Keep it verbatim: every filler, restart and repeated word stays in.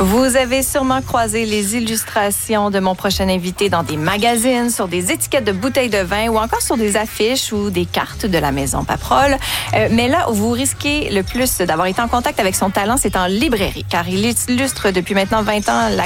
Vous avez sûrement croisé les illustrations de mon prochain invité dans des magazines, sur des étiquettes de bouteilles de vin ou encore sur des affiches ou des cartes de la maison Paprol. Euh, mais là où vous risquez le plus d'avoir été en contact avec son talent, c'est en librairie, car il illustre depuis maintenant vingt ans la